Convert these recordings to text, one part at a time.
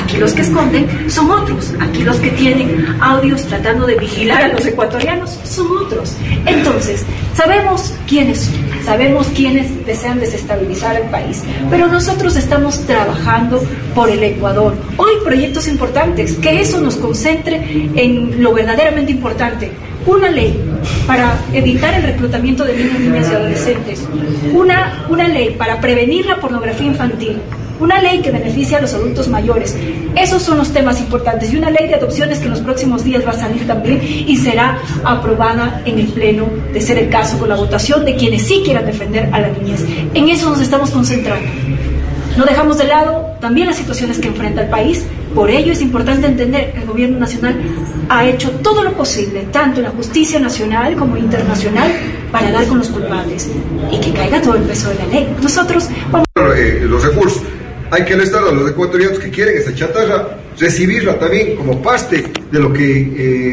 Aquí los que esconden son otros. Aquí los que tienen audios tratando de vigilar a los ecuatorianos son otros. Entonces, sabemos quiénes son, sabemos quiénes desean desestabilizar el país, pero nosotros estamos trabajando por el Ecuador. Hoy proyectos importantes, que eso nos concentre en lo verdaderamente importante. Una ley para evitar el reclutamiento de niños, niñas y adolescentes, una ley para prevenir la pornografía infantil, una ley que beneficia a los adultos mayores. Esos son los temas importantes, y una ley de adopciones que en los próximos días va a salir también y será aprobada en el Pleno, de ser el caso, con la votación de quienes sí quieran defender a la niñez. En eso nos estamos concentrando. No dejamos de lado también las situaciones que enfrenta el país. Por ello es importante entender que el gobierno nacional ha hecho todo lo posible, tanto en la justicia nacional como internacional, para dar con los culpables y que caiga todo el peso de la ley. Nosotros vamos... Los recursos, hay que alertar a los ecuatorianos que quieren esa chatarra, recibirla también como parte de lo que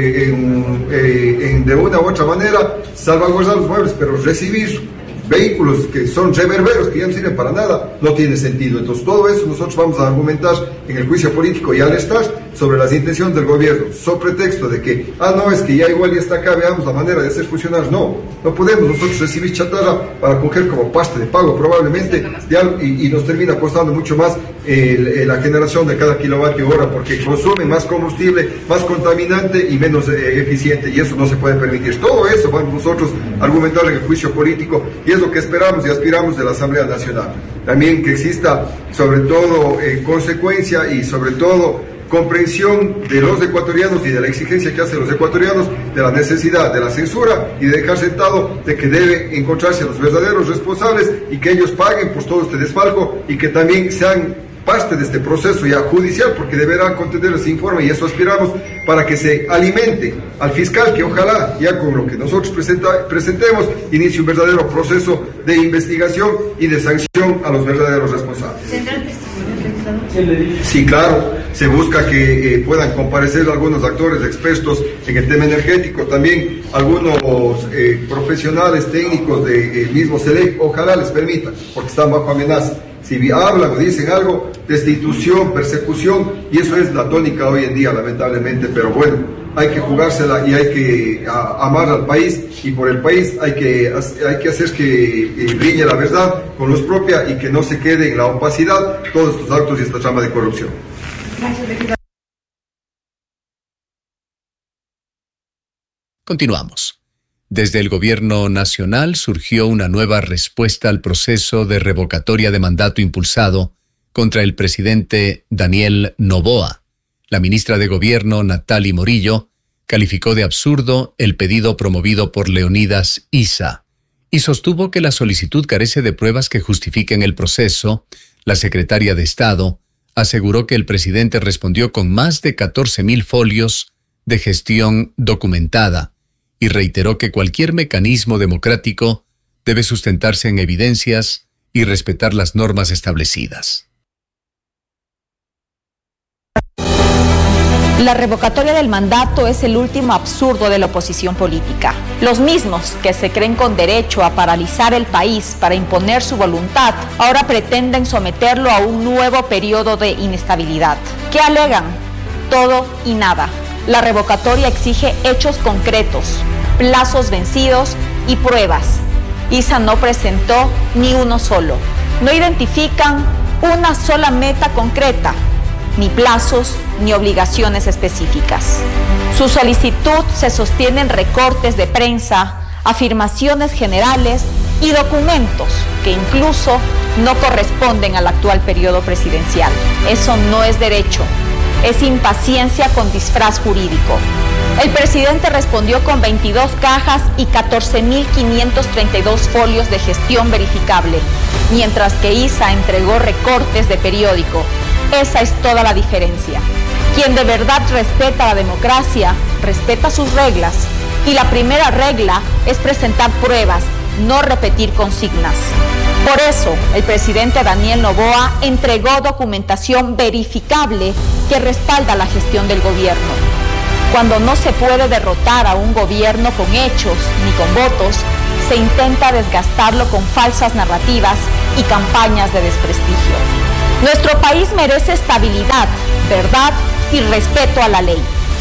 de una u otra manera salvaguardar los muebles, pero recibir vehículos que son reverberos, que ya no sirven para nada, no tiene sentido. Entonces todo eso nosotros vamos a argumentar en el juicio político y alertar sobre las intenciones del gobierno, sobre pretexto de que, no, es que ya igual ya está acá, veamos la manera de hacer funcionar. No podemos nosotros recibir chatarra para coger como parte de pago probablemente y nos termina costando mucho más la generación de cada kilovatio hora, porque consume más combustible, más contaminante y menos eficiente, y eso no se puede permitir. Todo eso vamos nosotros a argumentar en el juicio político, y es lo que esperamos y aspiramos de la Asamblea Nacional. También que exista sobre todo consecuencia y sobre todo comprensión de los ecuatorianos y de la exigencia que hacen los ecuatorianos de la necesidad de la censura y de dejar sentado de que debe encontrarse a los verdaderos responsables y que ellos paguen por todo este desfalco y que también sean parte de este proceso ya judicial, porque deberán contener ese informe, y eso aspiramos, para que se alimente al fiscal, que ojalá ya con lo que nosotros presentemos inicie un verdadero proceso de investigación y de sanción a los verdaderos responsables. Sí, claro, se busca que puedan comparecer algunos actores expertos en el tema energético, también algunos profesionales técnicos de mismo SELEC, ojalá les permita, porque están bajo amenaza. Si hablan o dicen algo, destitución, persecución, y eso es la tónica hoy en día, lamentablemente, pero bueno, hay que jugársela y hay que amar al país, y por el país hay que hacer que brille la verdad con luz propia y que no se quede en la opacidad todos estos actos y esta trama de corrupción. Continuamos. Desde el Gobierno Nacional surgió una nueva respuesta al proceso de revocatoria de mandato impulsado contra el presidente Daniel Noboa. La ministra de Gobierno, Nathalie Morillo, calificó de absurdo el pedido promovido por Leonidas Issa y sostuvo que la solicitud carece de pruebas que justifiquen el proceso. La secretaria de Estado aseguró que el presidente respondió con más de 14.000 folios de gestión documentada y reiteró que cualquier mecanismo democrático debe sustentarse en evidencias y respetar las normas establecidas. La revocatoria del mandato es el último absurdo de la oposición política. Los mismos que se creen con derecho a paralizar el país para imponer su voluntad, ahora pretenden someterlo a un nuevo periodo de inestabilidad. ¿Qué alegan? Todo y nada. La revocatoria exige hechos concretos, plazos vencidos y pruebas. Issa no presentó ni uno solo. No identifican una sola meta concreta, ni plazos, ni obligaciones específicas. Su solicitud se sostiene en recortes de prensa, afirmaciones generales y documentos que incluso no corresponden al actual periodo presidencial. Eso no es derecho, es impaciencia con disfraz jurídico. El presidente respondió con 22 cajas y 14.532 folios de gestión verificable, mientras que Issa entregó recortes de periódico. Esa es toda la diferencia. Quien de verdad respeta la democracia, respeta sus reglas. Y la primera regla es presentar pruebas, no repetir consignas. Por eso, el presidente Daniel Noboa entregó documentación verificable que respalda la gestión del gobierno. Cuando no se puede derrotar a un gobierno con hechos ni con votos, se intenta desgastarlo con falsas narrativas y campañas de desprestigio. Nuestro país merece estabilidad, verdad y respeto a la ley.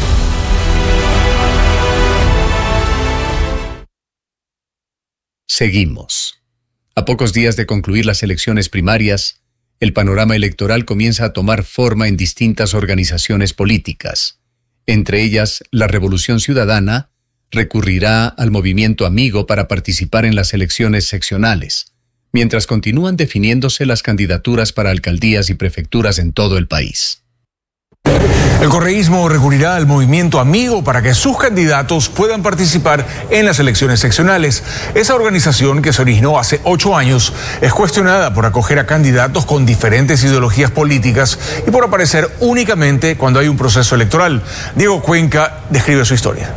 Seguimos. A pocos días de concluir las elecciones primarias, el panorama electoral comienza a tomar forma en distintas organizaciones políticas. Entre ellas, la Revolución Ciudadana recurrirá al movimiento Amigo para participar en las elecciones seccionales, mientras continúan definiéndose las candidaturas para alcaldías y prefecturas en todo el país. El correísmo recurrirá al movimiento Amigo para que sus candidatos puedan participar en las elecciones seccionales. Esa organización, que se originó hace 8 años, es cuestionada por acoger a candidatos con diferentes ideologías políticas y por aparecer únicamente cuando hay un proceso electoral. Diego Cuenca describe su historia.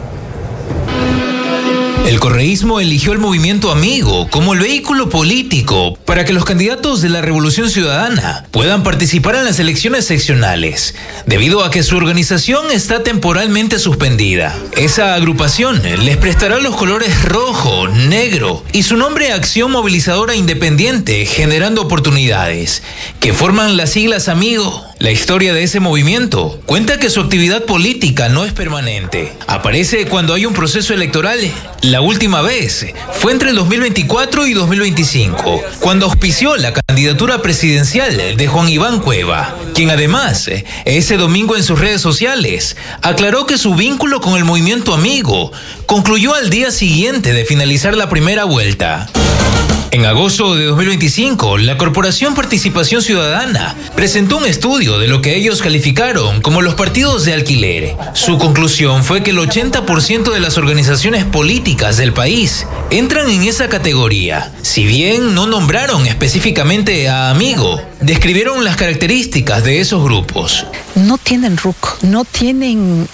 El correísmo eligió el movimiento Amigo como el vehículo político para que los candidatos de la Revolución Ciudadana puedan participar en las elecciones seccionales, debido a que su organización está temporalmente suspendida. Esa agrupación les prestará los colores rojo, negro y su nombre Acción Movilizadora Independiente, generando oportunidades, que forman las siglas Amigo. La historia de ese movimiento cuenta que su actividad política no es permanente. Aparece cuando hay un proceso electoral. La última vez fue entre el 2024 y 2025, cuando auspició la candidatura presidencial de Juan Iván Cueva, quien además, ese domingo en sus redes sociales, aclaró que su vínculo con el movimiento Amigo concluyó al día siguiente de finalizar la primera vuelta. En agosto de 2025, la Corporación Participación Ciudadana presentó un estudio de lo que ellos calificaron como los partidos de alquiler. Su conclusión fue que el 80% de las organizaciones políticas del país entran en esa categoría. Si bien no nombraron específicamente a Amigo, describieron las características de esos grupos. No tienen RUC, no tienen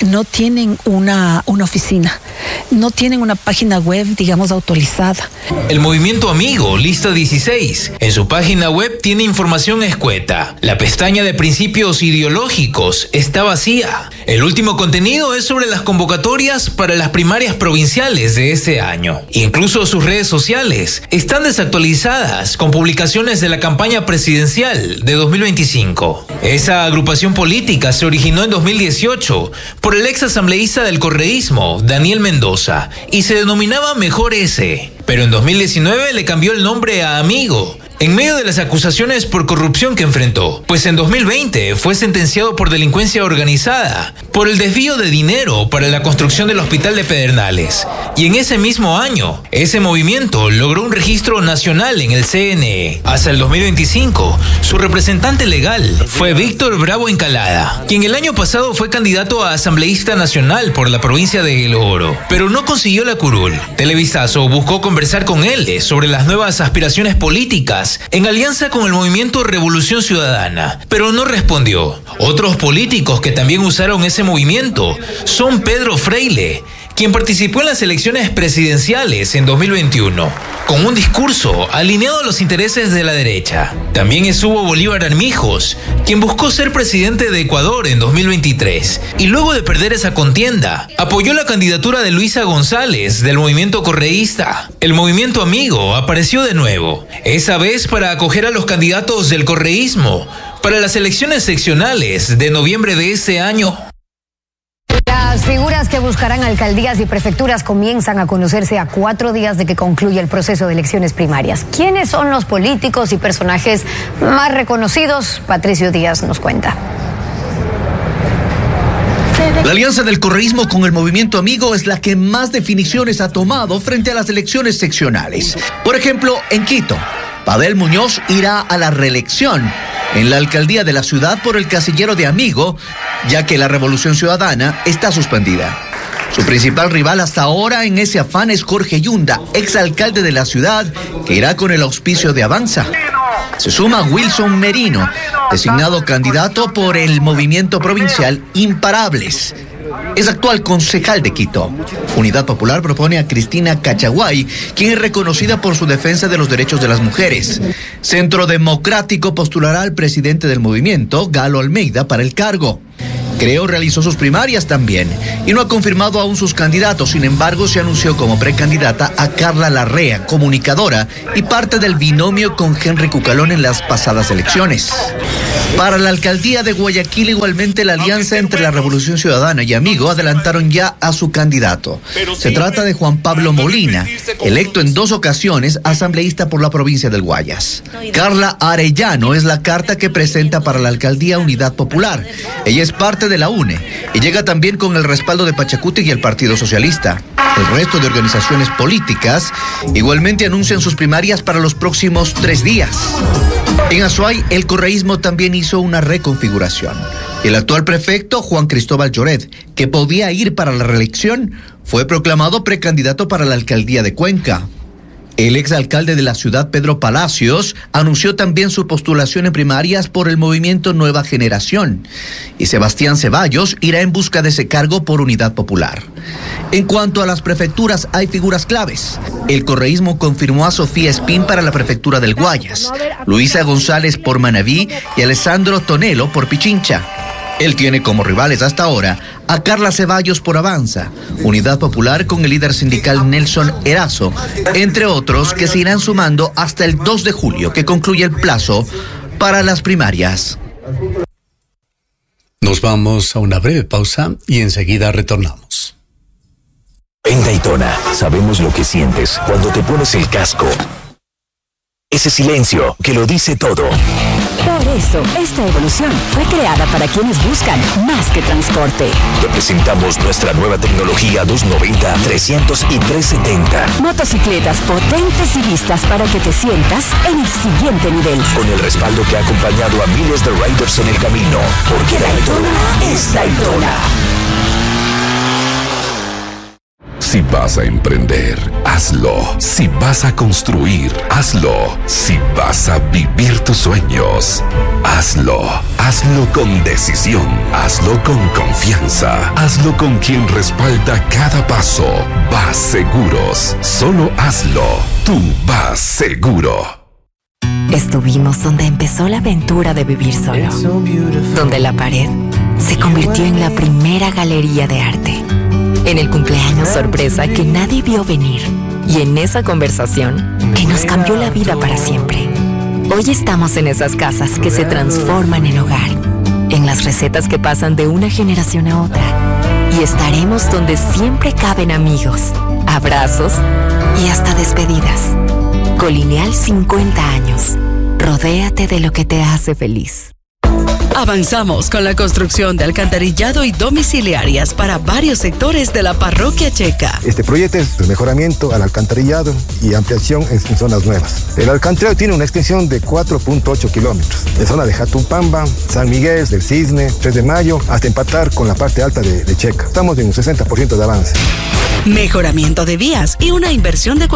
una oficina, no tienen una página web, digamos, autorizada. El movimiento Amigo lista 16. En su página web tiene información escueta. La pestaña de principios ideológicos está vacía. El último contenido es sobre las convocatorias para las primarias provinciales de ese año. Incluso sus redes sociales están desactualizadas con publicaciones de la campaña presidencial de 2025. Esa agrupación política se originó en 2018 por el ex asambleísta del correísmo, Daniel Mendoza, y se denominaba Mejor S. Pero en 2019 le cambió el nombre a Amigo, en medio de las acusaciones por corrupción que enfrentó, pues en 2020 fue sentenciado por delincuencia organizada por el desvío de dinero para la construcción del hospital de Pedernales. Y en ese mismo año, ese movimiento logró un registro nacional en el CNE. Hasta el 2025, su representante legal fue Víctor Bravo Encalada, quien el año pasado fue candidato a asambleísta nacional por la provincia de El Oro, pero no consiguió la curul. Televisazo buscó conversar con él sobre las nuevas aspiraciones políticas en alianza con el movimiento Revolución Ciudadana, pero no respondió. Otros políticos que también usaron ese movimiento son Pedro Freile, quien participó en las elecciones presidenciales en 2021, con un discurso alineado a los intereses de la derecha. También estuvo Bolívar Armijos, quien buscó ser presidente de Ecuador en 2023, y luego de perder esa contienda, apoyó la candidatura de Luisa González del movimiento correísta. El movimiento Amigo apareció de nuevo, esa vez para acoger a los candidatos del correísmo para las elecciones seccionales de noviembre de ese año. Las figuras que buscarán alcaldías y prefecturas comienzan a conocerse a 4 días de que concluya el proceso de elecciones primarias. ¿Quiénes son los políticos y personajes más reconocidos? Patricio Díaz nos cuenta. La alianza del correísmo con el movimiento Amigo es la que más definiciones ha tomado frente a las elecciones seccionales. Por ejemplo, en Quito, Pavel Muñoz irá a la reelección en la alcaldía de la ciudad por el casillero de Amigo, ya que la Revolución Ciudadana está suspendida. Su principal rival hasta ahora en ese afán es Jorge Yunda, exalcalde de la ciudad, que irá con el auspicio de Avanza. Se suma Wilson Merino, designado candidato por el movimiento provincial Imparables. Es actual concejal de Quito. Unidad Popular propone a Cristina Cachaguay, quien es reconocida por su defensa de los derechos de las mujeres. Centro Democrático postulará al presidente del movimiento, Galo Almeida, para el cargo. Creo realizó sus primarias también y no ha confirmado aún sus candidatos. Sin embargo, se anunció como precandidata a Carla Larrea, comunicadora y parte del binomio con Henry Cucalón en las pasadas elecciones. Para la alcaldía de Guayaquil, igualmente, la alianza entre la Revolución Ciudadana y Amigo adelantaron ya a su candidato. Se trata de Juan Pablo Molina, electo en 2 ocasiones asambleísta por la provincia del Guayas. Carla Arellano es la carta que presenta para la alcaldía Unidad Popular. Ella es parte de la UNE y llega también con el respaldo de Pachacuti y el Partido Socialista. El resto de organizaciones políticas igualmente anuncian sus primarias para los próximos 3 días. En Azuay, el correísmo también hizo una reconfiguración. El actual prefecto, Juan Cristóbal Lloret, que podía ir para la reelección, fue proclamado precandidato para la alcaldía de Cuenca. El exalcalde de la ciudad, Pedro Palacios, anunció también su postulación en primarias por el movimiento Nueva Generación. Y Sebastián Ceballos irá en busca de ese cargo por Unidad Popular. En cuanto a las prefecturas, hay figuras claves. El correísmo confirmó a Sofía Espín para la prefectura del Guayas, Luisa González por Manabí y Alessandro Tonelo por Pichincha. Él tiene como rivales hasta ahora a Carla Ceballos por Avanza, Unidad Popular con el líder sindical Nelson Erazo, entre otros que se irán sumando hasta el 2 de julio, que concluye el plazo para las primarias. Nos vamos a una breve pausa y enseguida retornamos. En Daytona sabemos lo que sientes cuando te pones el casco. Ese silencio que lo dice todo. Por eso, esta evolución fue creada para quienes buscan más que transporte. Te presentamos nuestra nueva tecnología 290, 300 y 370. Motocicletas potentes y listas para que te sientas en el siguiente nivel. Con el respaldo que ha acompañado a miles de riders en el camino. Porque Daytona es Daytona. Si vas a emprender, hazlo. Si vas a construir, hazlo. Si vas a vivir tus sueños, hazlo. Hazlo con decisión. Hazlo con confianza. Hazlo con quien respalda cada paso. Vas Seguros. Solo hazlo. Tú vas seguro. Estuvimos donde empezó la aventura de vivir solo. Donde la pared se convirtió en la primera galería de arte. En el cumpleaños sorpresa que nadie vio venir. Y en esa conversación que nos cambió la vida para siempre. Hoy estamos en esas casas que se transforman en hogar. En las recetas que pasan de una generación a otra. Y estaremos donde siempre caben amigos, abrazos y hasta despedidas. Colineal 50 años. Rodéate de lo que te hace feliz. Avanzamos con la construcción de alcantarillado y domiciliarias para varios sectores de la parroquia checa. Este proyecto es el mejoramiento al alcantarillado y ampliación en zonas nuevas. El alcantarillado tiene una extensión de 4.8 kilómetros, de zona de Jatumpamba, San Miguel, del Cisne, 3 de Mayo, hasta empatar con la parte alta de Checa. Estamos en un 60% de avance. Mejoramiento de vías y una inversión de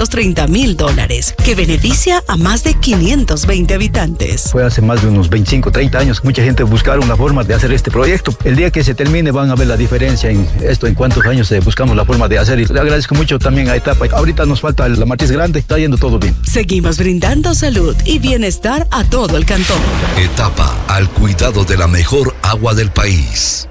$430,000 que beneficia a más de 520 habitantes. Fue hace más de unos 25, 30 años. Mucha gente buscaron una forma de hacer este proyecto. El día que se termine van a ver la diferencia en esto, en cuántos años buscamos la forma de hacer. Y le agradezco mucho también a Etapa. Ahorita nos falta la matriz grande. Está yendo todo bien. Seguimos brindando salud y bienestar a todo el cantón. Etapa al cuidado de la mejor agua del país.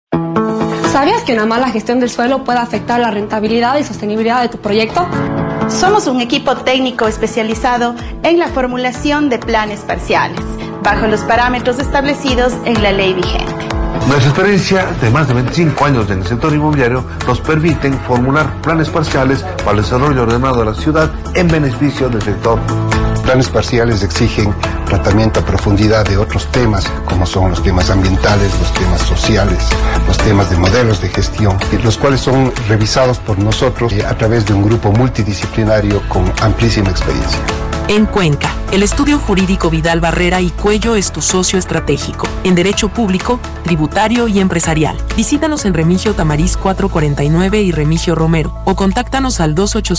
¿Sabías que una mala gestión del suelo puede afectar la rentabilidad y sostenibilidad de tu proyecto? Somos un equipo técnico especializado en la formulación de planes parciales, bajo los parámetros establecidos en la ley vigente. Nuestra experiencia de más de 25 años en el sector inmobiliario nos permiten formular planes parciales para el desarrollo ordenado de la ciudad en beneficio del sector. Planes parciales exigen tratamiento a profundidad de otros temas, como son los temas ambientales, los temas sociales, los temas de modelos de gestión, los cuales son revisados por nosotros a través de un grupo multidisciplinario con amplísima experiencia. En Cuenca, el estudio jurídico Vidal Barrera y Cuello es tu socio estratégico en derecho público, tributario y empresarial. Visítanos en Remigio Tamariz 449 y Remigio Romero o contáctanos al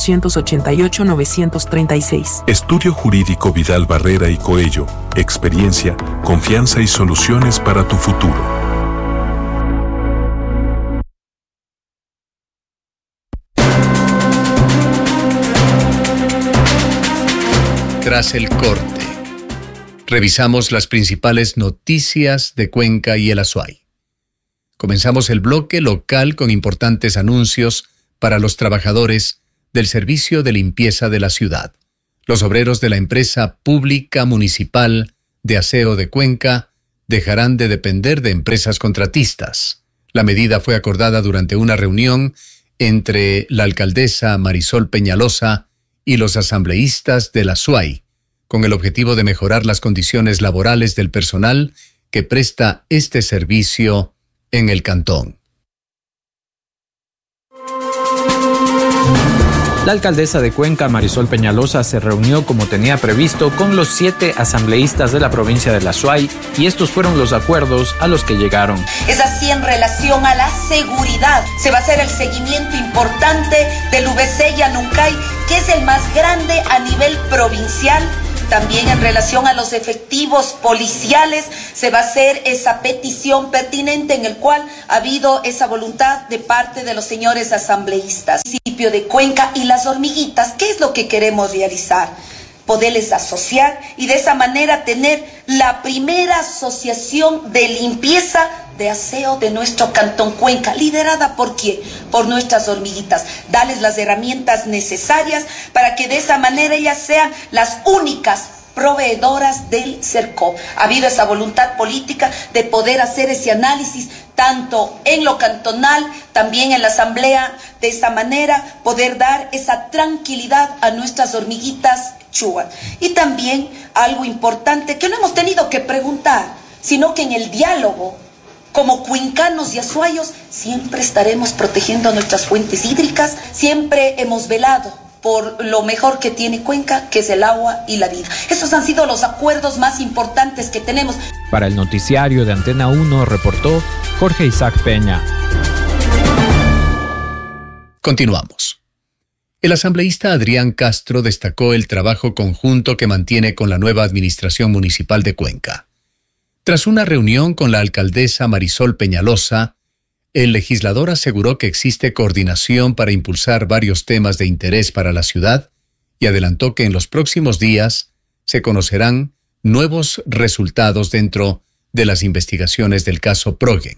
2888-936. Estudio jurídico Vidal Barrera y Coello. Experiencia, confianza y soluciones para tu futuro. Tras el corte, revisamos las principales noticias de Cuenca y el Azuay. Comenzamos el bloque local con importantes anuncios para los trabajadores del servicio de limpieza de la ciudad. Los obreros de la empresa pública municipal de aseo de Cuenca dejarán de depender de empresas contratistas. La medida fue acordada durante una reunión entre la alcaldesa Marisol Peñalosa y los asambleístas de la SUAY, con el objetivo de mejorar las condiciones laborales del personal que presta este servicio en el cantón. La alcaldesa de Cuenca, Marisol Peñalosa, se reunió como tenía previsto con los 7 asambleístas de la provincia de la SUAY y estos fueron los acuerdos a los que llegaron. Es así en relación a la seguridad. Se va a hacer el seguimiento importante del VC Yanuncay, que es el más grande a nivel provincial. También en relación a los efectivos policiales se va a hacer esa petición pertinente en el cual ha habido esa voluntad de parte de los señores asambleístas. Municipio de Cuenca y Las Hormiguitas, ¿qué es lo que queremos realizar? Poderles asociar y de esa manera tener la primera asociación de limpieza de aseo de nuestro cantón Cuenca, liderada ¿por quién? Por nuestras hormiguitas. Darles las herramientas necesarias para que de esa manera ellas sean las únicas proveedoras del CERCOP. Ha habido esa voluntad política de poder hacer ese análisis tanto en lo cantonal, también en la asamblea, de esa manera poder dar esa tranquilidad a nuestras hormiguitas chuas. Y también algo importante que no hemos tenido que preguntar, sino que en el diálogo, como cuencanos y azuayos, siempre estaremos protegiendo nuestras fuentes hídricas, siempre hemos velado por lo mejor que tiene Cuenca, que es el agua y la vida. Esos han sido los acuerdos más importantes que tenemos. Para el noticiario de Antena 1 reportó Jorge Isaac Peña. Continuamos. El asambleísta Adrián Castro destacó el trabajo conjunto que mantiene con la nueva administración municipal de Cuenca. Tras una reunión con la alcaldesa Marisol Peñalosa, el legislador aseguró que existe coordinación para impulsar varios temas de interés para la ciudad y adelantó que en los próximos días se conocerán nuevos resultados dentro de las investigaciones del caso Progen.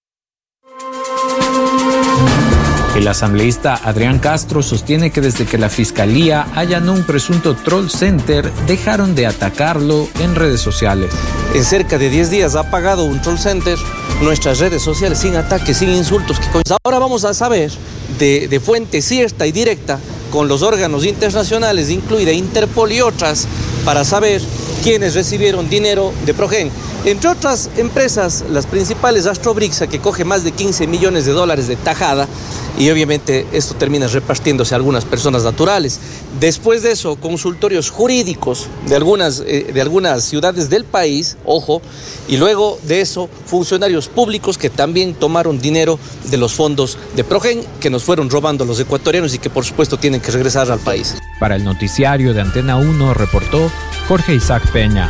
El asambleísta Adrián Castro sostiene que desde que la Fiscalía allanó un presunto troll center, dejaron de atacarlo en redes sociales. En cerca de 10 días ha apagado un troll center nuestras redes sociales sin ataques, sin insultos. Ahora vamos a saber de fuente cierta y directa con los órganos internacionales, incluida Interpol y otras, para saber quiénes recibieron dinero de Progen. Entre otras empresas, las principales, Astrobrixa, que coge más de 15 millones de dólares de tajada, y obviamente esto termina repartiéndose a algunas personas naturales. Después de eso, consultorios jurídicos de algunas ciudades del país, ojo, y luego de eso, funcionarios públicos que también tomaron dinero de los fondos de Progen, que nos fueron robando los ecuatorianos y que por supuesto tienen que regresar al país. Para el noticiario de Antena 1 reportó Jorge Isaac Peña.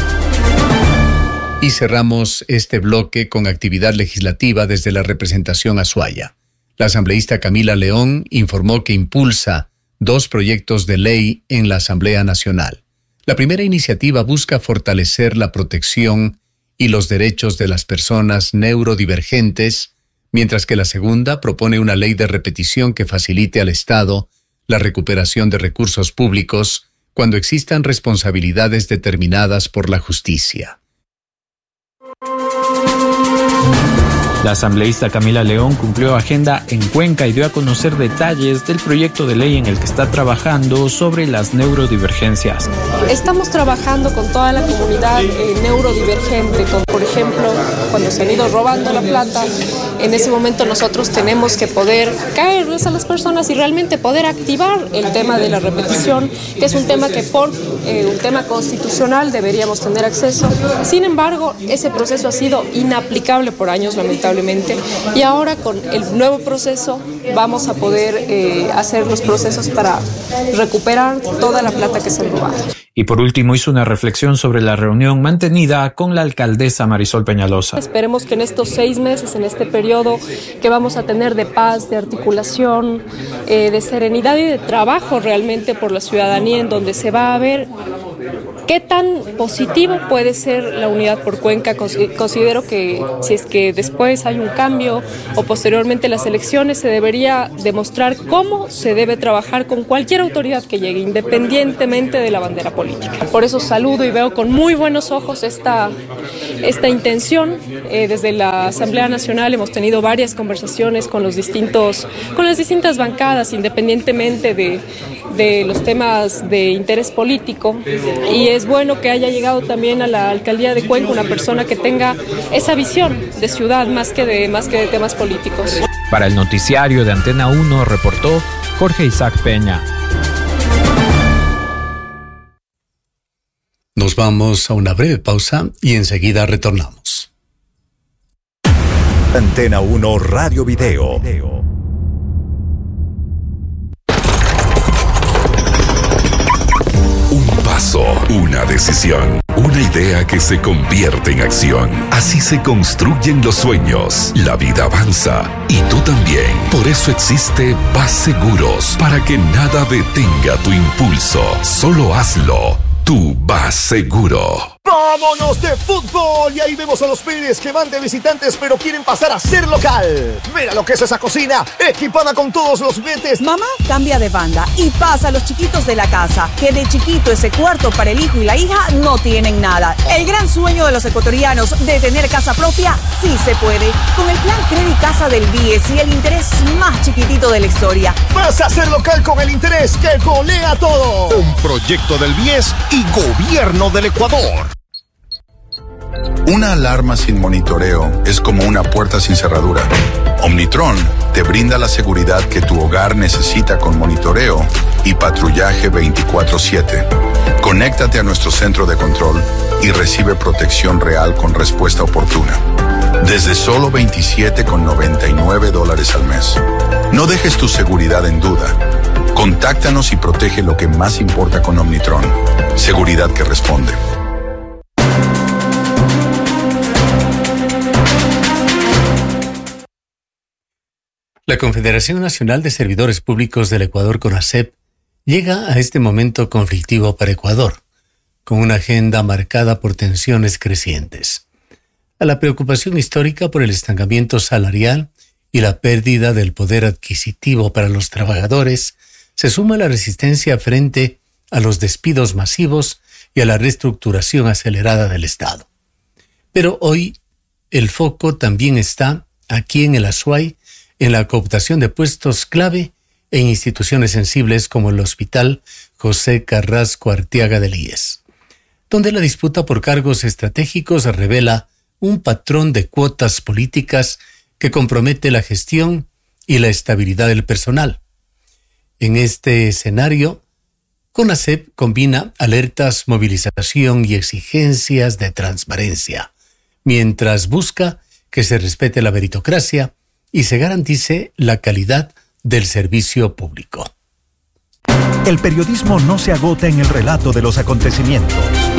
Y cerramos este bloque con actividad legislativa desde la representación azuaya. La asambleísta Camila León informó que impulsa 2 proyectos de ley en la Asamblea Nacional. La primera iniciativa busca fortalecer la protección y los derechos de las personas neurodivergentes, mientras que la segunda propone una ley de repetición que facilite al Estado la recuperación de recursos públicos cuando existan responsabilidades determinadas por la justicia. La asambleísta Camila León cumplió agenda en Cuenca y dio a conocer detalles del proyecto de ley en el que está trabajando sobre las neurodivergencias. Estamos trabajando con toda la comunidad neurodivergente, por ejemplo, cuando se han ido robando la plata, en ese momento nosotros tenemos que poder caerles a las personas y realmente poder activar el tema de la repetición, que es un tema que por un tema constitucional deberíamos tener acceso. Sin embargo, ese proceso ha sido inaplicable por años, lamentablemente, y ahora con el nuevo proceso vamos a poder hacer los procesos para recuperar toda la plata que se ha robado. Y por último hizo una reflexión sobre la reunión mantenida con la alcaldesa Marisol Peñalosa. Esperemos que en estos 6 meses, en este periodo que vamos a tener de paz, de articulación, de serenidad y de trabajo realmente por la ciudadanía, en donde se va a ver ¿Qué tan positivo puede ser la unidad por Cuenca? Considero que si es que después hay un cambio o posteriormente las elecciones, se debería demostrar cómo se debe trabajar con cualquier autoridad que llegue, independientemente de la bandera política. Por eso saludo y veo con muy buenos ojos esta intención. Desde la Asamblea Nacional hemos tenido varias conversaciones con las distintas bancadas, independientemente de los temas de interés político, y es bueno que haya llegado también a la alcaldía de Cuenca una persona que tenga esa visión de ciudad más que de temas políticos. Para el noticiario de Antena 1 reportó Jorge Isaac Peña. Nos vamos a una breve pausa y enseguida retornamos. Antena 1 Radio Video. Un paso, una decisión, una idea que se convierte en acción. Así se construyen los sueños. La vida avanza y tú también. Por eso existe Vas Seguros, para que nada detenga tu impulso. Solo hazlo. Tú vas seguro. ¡Vámonos de fútbol! Y ahí vemos a los Pérez que van de visitantes pero quieren pasar a ser local. Mira lo que es esa cocina, equipada con todos los juguetes. Mamá cambia de banda y pasa a los chiquitos de la casa, que de chiquito ese cuarto para el hijo y la hija no tienen nada. El gran sueño de los ecuatorianos de tener casa propia sí se puede. Con el plan Credit Casa del BIES y el interés más chiquitito de la historia. Vas a ser local con el interés que golea todo. Un proyecto del BIES y Gobierno del Ecuador. Una alarma sin monitoreo es como una puerta sin cerradura. Omnitron te brinda la seguridad que tu hogar necesita con monitoreo y patrullaje 24/7. Conéctate a nuestro centro de control y recibe protección real con respuesta oportuna. Desde solo $27,99 al mes. No dejes tu seguridad en duda. Contáctanos y protege lo que más importa con Omnitron. Seguridad que responde. La Confederación Nacional de Servidores Públicos del Ecuador, CONASEP, llega a este momento conflictivo para Ecuador, con una agenda marcada por tensiones crecientes. A la preocupación histórica por el estancamiento salarial y la pérdida del poder adquisitivo para los trabajadores, se suma la resistencia frente a los despidos masivos y a la reestructuración acelerada del Estado. Pero hoy el foco también está aquí en el Azuay, en la cooptación de puestos clave en instituciones sensibles como el Hospital José Carrasco Arteaga del IES, donde la disputa por cargos estratégicos revela un patrón de cuotas políticas que compromete la gestión y la estabilidad del personal. En este escenario, CONASEP combina alertas, movilización y exigencias de transparencia, mientras busca que se respete la meritocracia y se garantice la calidad del servicio público. El periodismo no se agota en el relato de los acontecimientos.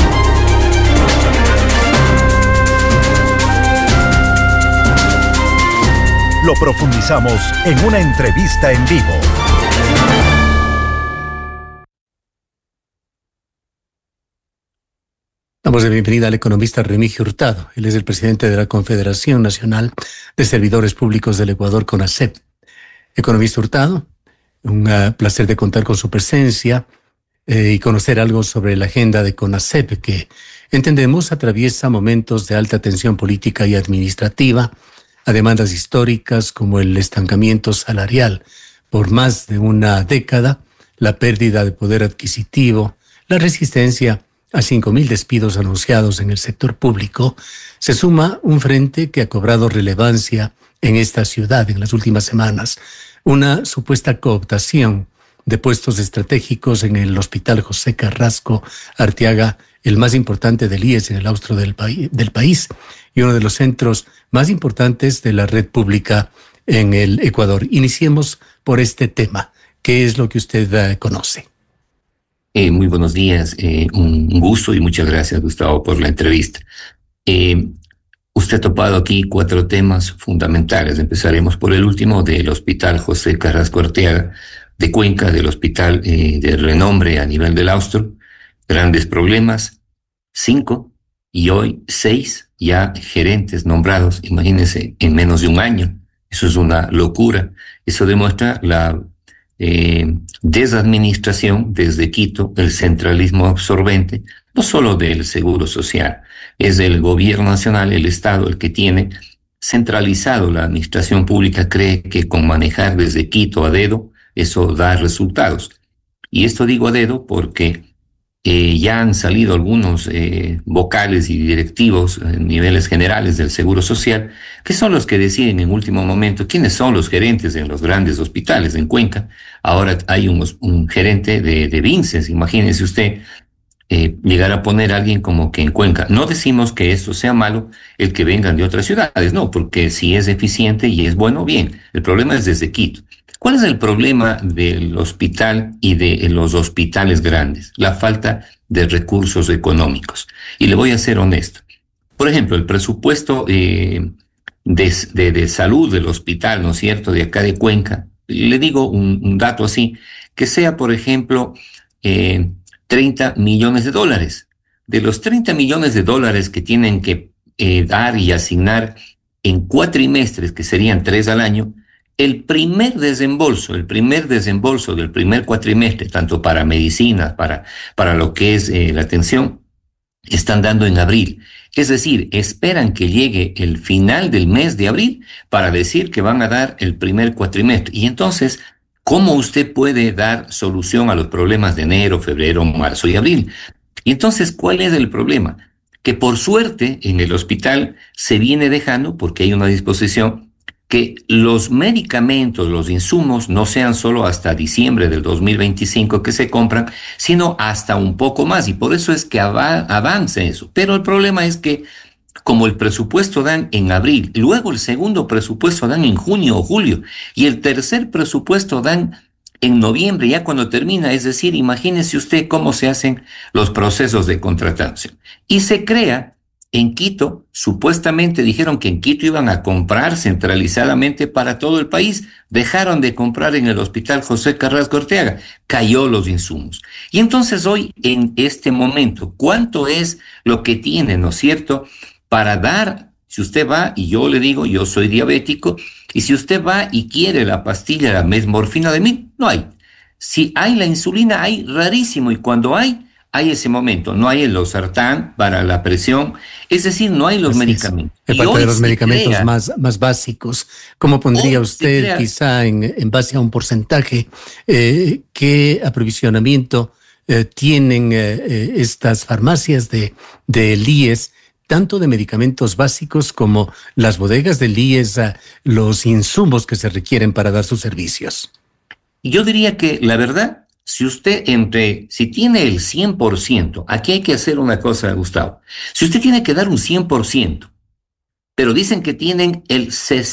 Lo profundizamos en una entrevista en vivo. Damos de bienvenida al economista Remigio Hurtado. Él es el presidente de la Confederación Nacional de Servidores Públicos del Ecuador, CONASEP. Economista Hurtado, un placer de contar con su presencia y conocer algo sobre la agenda de CONASEP, que entendemos atraviesa momentos de alta tensión política y administrativa, a demandas históricas como el estancamiento salarial por más de una década, la pérdida de poder adquisitivo, la resistencia a 5.000 despidos anunciados en el sector público, se suma un frente que ha cobrado relevancia en esta ciudad en las últimas semanas, una supuesta cooptación de puestos estratégicos en el Hospital José Carrasco Arteaga, el más importante del IES en el austro del país y uno de los centros más importantes de la red pública en el Ecuador. Iniciemos por este tema. ¿Qué es lo que usted conoce? Muy buenos días, un gusto y muchas gracias, Gustavo, por la entrevista. Usted ha topado aquí 4 temas fundamentales. Empezaremos por el último del Hospital José Carrasco Arteaga de Cuenca, del hospital de renombre a nivel del austro, grandes problemas, 5 y hoy 6 ya gerentes nombrados, imagínense, en menos de un año. Eso es una locura. Eso demuestra la desadministración desde Quito, el centralismo absorbente, no solo del Seguro Social, es el gobierno nacional, el Estado, el que tiene centralizado la administración pública, cree que con manejar desde Quito a dedo, eso da resultados. Y esto digo a dedo porque ya han salido algunos vocales y directivos en niveles generales del Seguro Social, que son los que deciden en último momento quiénes son los gerentes en los grandes hospitales en Cuenca. Ahora hay un gerente de Vinces, imagínese usted, llegar a poner a alguien como que en Cuenca. No decimos que esto sea malo, el que vengan de otras ciudades, no, porque si es eficiente y es bueno, bien. El problema es desde Quito. ¿Cuál es el problema del hospital y de los hospitales grandes? La falta de recursos económicos. Y le voy a ser honesto. Por ejemplo, el presupuesto de salud del hospital, ¿no es cierto?, de acá de Cuenca, le digo un dato así, que sea, por ejemplo, $30 millones. De los $30 millones que tienen que dar y asignar en cuatrimestres, que serían 3 al año, el primer desembolso del primer cuatrimestre, tanto para medicinas, para lo que es la atención, están dando en abril. Es decir, esperan que llegue el final del mes de abril para decir que van a dar el primer cuatrimestre. Y entonces, ¿cómo usted puede dar solución a los problemas de enero, febrero, marzo y abril? Y entonces, ¿cuál es el problema? Que por suerte en el hospital se viene dejando, porque hay una disposición, que los medicamentos, los insumos, no sean solo hasta diciembre del 2025 que se compran, sino hasta un poco más, y por eso es que avance eso. Pero el problema es que, como el presupuesto dan en abril, luego el segundo presupuesto dan en junio o julio, y el tercer presupuesto dan en noviembre, ya cuando termina, es decir, imagínese usted cómo se hacen los procesos de contratación. Y se crea en Quito, supuestamente dijeron que en Quito iban a comprar centralizadamente para todo el país. Dejaron de comprar en el Hospital José Carrasco Orteaga. Cayó los insumos. Y entonces hoy, en este momento, ¿cuánto es lo que tiene, no es cierto, para dar? Si usted va, y yo le digo, yo soy diabético, y si usted va y quiere la pastilla, la mesmorfina de 1000, no hay. Si hay la insulina, hay rarísimo, y cuando hay ese momento, no hay el losartán para la presión, es decir, no hay los medicamentos. Es parte de los medicamentos más básicos. ¿Cómo pondría usted, quizá en base a un porcentaje, qué aprovisionamiento tienen estas farmacias del IES, tanto de medicamentos básicos como las bodegas del IES, los insumos que se requieren para dar sus servicios? Yo diría que, la verdad, si tiene el 100%, aquí hay que hacer una cosa, Gustavo. Si usted tiene que dar un 100%, pero dicen que tienen el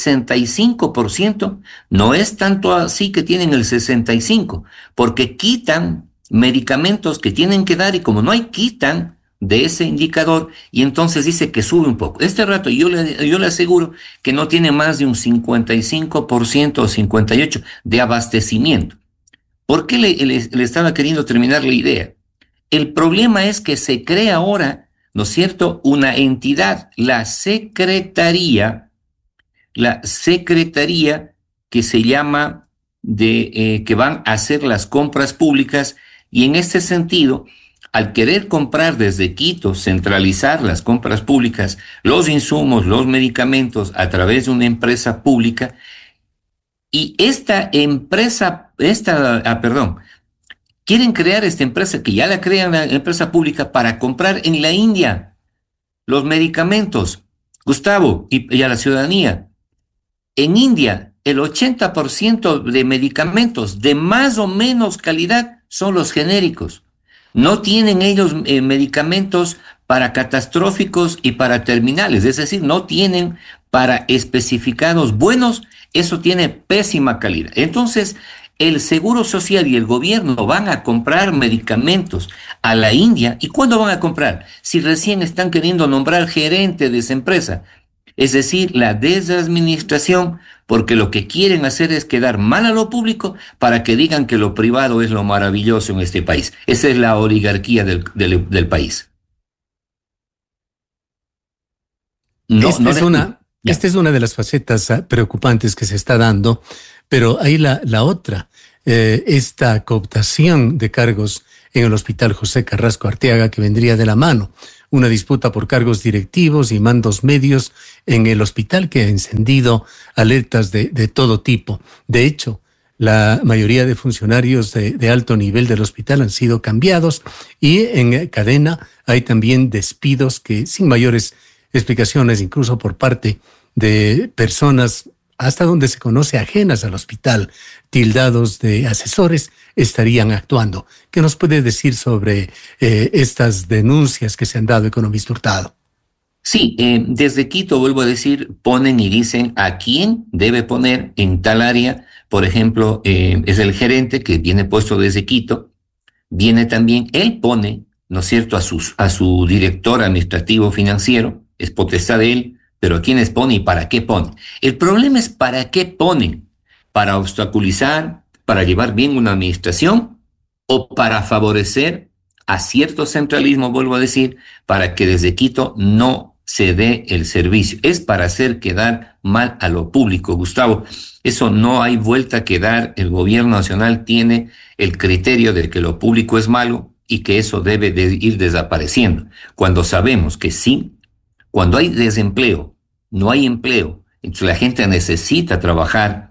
65%, no es tanto así que tienen el 65%, porque quitan medicamentos que tienen que dar y como no hay, quitan de ese indicador y entonces dice que sube un poco. Este rato yo le aseguro que no tiene más de un 55% o 58% de abastecimiento. ¿Por qué le estaba queriendo terminar la idea? El problema es que se crea ahora, ¿no es cierto?, una entidad, la secretaría que se llama que van a hacer las compras públicas, y en este sentido, al querer comprar desde Quito, centralizar las compras públicas, los insumos, los medicamentos a través de una empresa pública, y quieren crear esta empresa, que ya la crean la empresa pública, para comprar en la India los medicamentos, Gustavo, y a la ciudadanía. En India, el 80% de medicamentos de más o menos calidad son los genéricos. No tienen ellos medicamentos para catastróficos y para terminales, es decir, no tienen para especificados buenos, eso tiene pésima calidad. Entonces, el Seguro Social y el gobierno van a comprar medicamentos a la India. ¿Y cuándo van a comprar? Si recién están queriendo nombrar gerente de esa empresa. es decir, la desadministración, porque lo que quieren hacer es quedar mal a lo público para que digan que lo privado es lo maravilloso en este país. Esa es la oligarquía del país. Esta es una de las facetas preocupantes que se está dando, pero hay la otra, esta cooptación de cargos en el Hospital José Carrasco Arteaga, que vendría de la mano. Una disputa por cargos directivos y mandos medios en el hospital que ha encendido alertas de todo tipo. De hecho, la mayoría de funcionarios de alto nivel del hospital han sido cambiados y en cadena hay también despidos que sin mayores explicaciones, incluso por parte de personas hasta donde se conoce ajenas al hospital, tildados de asesores, estarían actuando. ¿Qué nos puede decir sobre estas denuncias que se han dado, economista Hurtado? Sí, desde Quito, vuelvo a decir, ponen y dicen a quién debe poner en tal área. Por ejemplo, es el gerente que viene puesto desde Quito. Viene también, él pone, ¿no es cierto?, a su director administrativo financiero, es potestad de él, pero ¿a quiénes pone y para qué pone? El problema es para qué ponen, para obstaculizar, para llevar bien una administración o para favorecer a cierto centralismo, vuelvo a decir, para que desde Quito no se dé el servicio. Es para hacer quedar mal a lo público, Gustavo. Eso no hay vuelta que dar. El gobierno nacional tiene el criterio de que lo público es malo y que eso debe de ir desapareciendo. Cuando sabemos que sí, cuando hay desempleo, no hay empleo, entonces la gente necesita trabajar,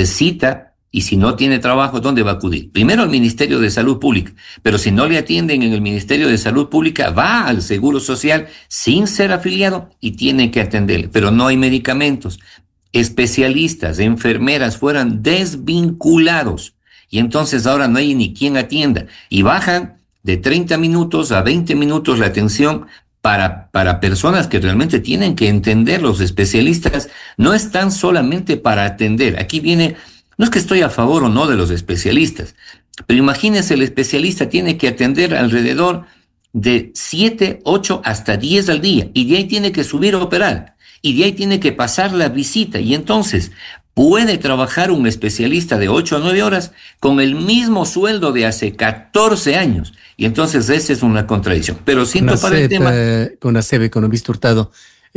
y si no tiene trabajo, ¿dónde va a acudir? Primero al Ministerio de Salud Pública, pero si no le atienden en el Ministerio de Salud Pública, va al Seguro Social sin ser afiliado y tiene que atenderle, pero no hay medicamentos. Especialistas, enfermeras fueran desvinculados y entonces ahora no hay ni quien atienda y bajan de 30 minutos a 20 minutos la atención para personas que realmente tienen que entender. Los especialistas no están solamente para atender. Aquí viene, no es que estoy a favor o no de los especialistas, pero imagínense, el especialista tiene que atender alrededor de 7, 8 hasta 10 al día y de ahí tiene que subir a operar y de ahí tiene que pasar la visita y entonces puede trabajar un especialista de 8 a 9 horas con el mismo sueldo de hace 14 años. Y entonces esa es una contradicción. Pero siento para el tema... CONACEP, economista Hurtado,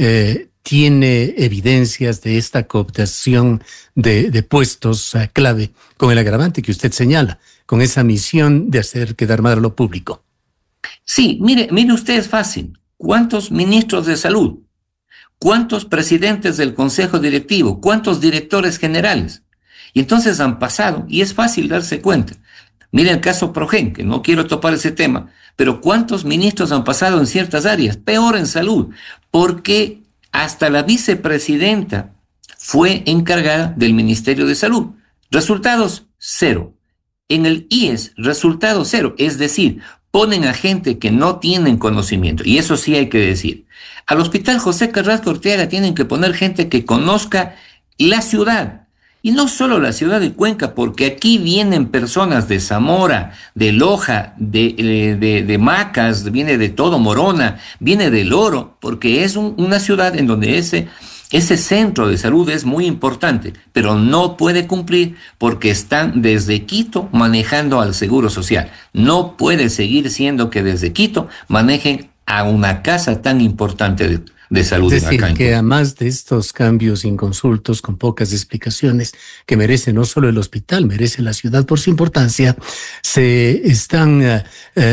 tiene evidencias de esta cooptación de puestos clave con el agravante que usted señala, con esa misión de hacer quedar mal a lo público. Sí, mire usted, es fácil. ¿Cuántos ministros de salud? ¿Cuántos presidentes del consejo directivo? ¿Cuántos directores generales? Y entonces han pasado, y es fácil darse cuenta. Mira el caso Progen, que no quiero topar ese tema, pero ¿cuántos ministros han pasado en ciertas áreas? Peor en salud, porque hasta la vicepresidenta fue encargada del Ministerio de Salud. Resultados, 0. En el IES, resultados 0. Es decir, ponen a gente que no tienen conocimiento, y eso sí hay que decir. Al Hospital José Carrasco Arteaga tienen que poner gente que conozca la ciudad, y no solo la ciudad de Cuenca, porque aquí vienen personas de Zamora, de Loja, de Macas, viene de todo, Morona, viene del Oro, porque es una ciudad en donde ese centro de salud es muy importante, pero no puede cumplir porque están desde Quito manejando al Seguro Social. No puede seguir siendo que desde Quito manejen a una casa tan importante de salud. Es decir, que además de estos cambios inconsultos, con pocas explicaciones, que merece no solo el hospital, merece la ciudad por su importancia, se están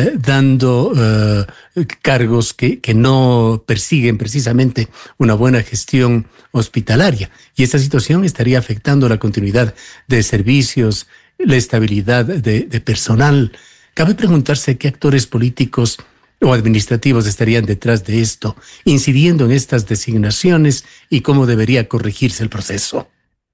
dando cargos que no persiguen precisamente una buena gestión hospitalaria. Y esta situación estaría afectando la continuidad de servicios, la estabilidad de personal. Cabe preguntarse qué actores políticos o administrativos estarían detrás de esto, incidiendo en estas designaciones y cómo debería corregirse el proceso.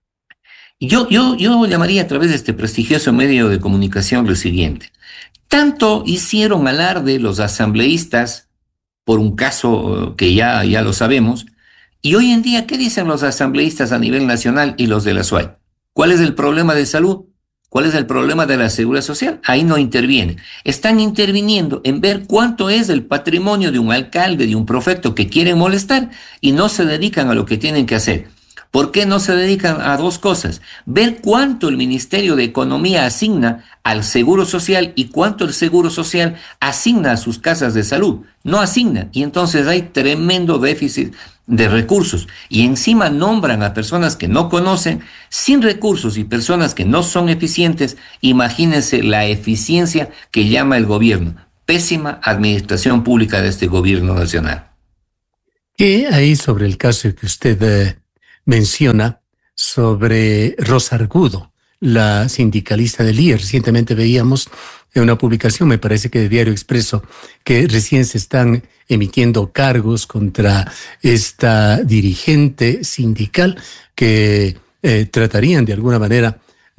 Yo llamaría a través de este prestigioso medio de comunicación lo siguiente. Tanto hicieron alarde los asambleístas por un caso que ya lo sabemos, y hoy en día, ¿qué dicen los asambleístas a nivel nacional y los de la SUAY? ¿Cuál es el problema de salud? ¿Cuál es el problema de la seguridad social? Ahí no intervienen. Están interviniendo en ver cuánto es el patrimonio de un alcalde, de un prefecto que quieren molestar y no se dedican a lo que tienen que hacer. ¿Por qué no se dedican a dos cosas? Ver cuánto el Ministerio de Economía asigna al Seguro Social y cuánto el Seguro Social asigna a sus casas de salud. No asigna, y entonces hay tremendo déficit de recursos. Y encima nombran a personas que no conocen, sin recursos, y personas que no son eficientes. Imagínense la eficiencia que llama el gobierno. Pésima administración pública de este gobierno nacional. ¿Qué hay sobre el caso que usted menciona sobre Rosa Argudo, la sindicalista del IE? Recientemente veíamos en una publicación, me parece que de Diario Expreso, que recién se están emitiendo cargos contra esta dirigente sindical que tratarían de alguna manera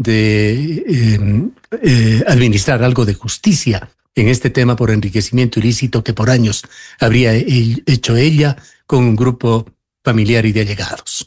de administrar algo de justicia en este tema por enriquecimiento ilícito que por años habría hecho ella con un grupo familiar y de allegados.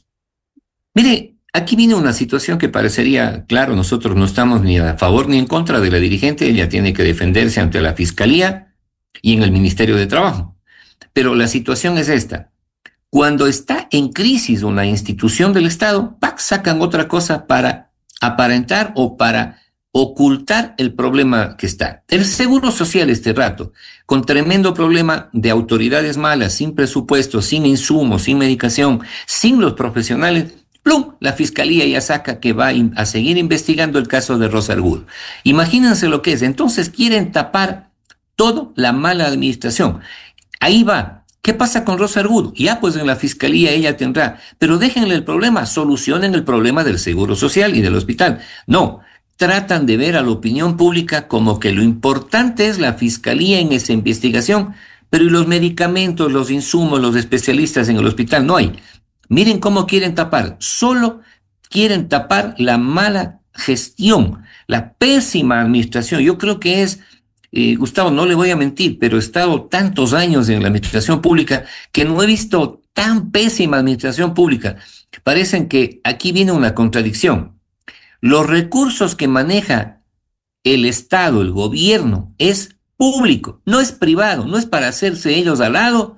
Mire, aquí viene una situación que parecería, claro, nosotros no estamos ni a favor ni en contra de la dirigente, ella tiene que defenderse ante la Fiscalía y en el Ministerio de Trabajo. Pero la situación es esta. Cuando está en crisis una institución del Estado, ¡pac!, sacan otra cosa para aparentar o para ocultar el problema que está. El Seguro Social este rato, con tremendo problema de autoridades malas, sin presupuesto, sin insumos, sin medicación, sin los profesionales, ¡plum!, la Fiscalía ya saca que va a seguir investigando el caso de Rosa Argudo. Imagínense lo que es. Entonces quieren tapar toda la mala administración. Ahí va. ¿Qué pasa con Rosa Argudo? Ya pues en la Fiscalía ella tendrá. Pero déjenle el problema, solucionen el problema del Seguro Social y del hospital. No, tratan de ver a la opinión pública como que lo importante es la Fiscalía en esa investigación, pero ¿y los medicamentos, los insumos, los especialistas en el hospital? No hay. Miren cómo quieren tapar. Solo quieren tapar la mala gestión, la pésima administración. Yo creo que es, Gustavo, no le voy a mentir, pero he estado tantos años en la administración pública que no he visto tan pésima administración pública. Parecen que aquí viene una contradicción. Los recursos que maneja el Estado, el gobierno, es público, no es privado, no es para hacerse ellos al lado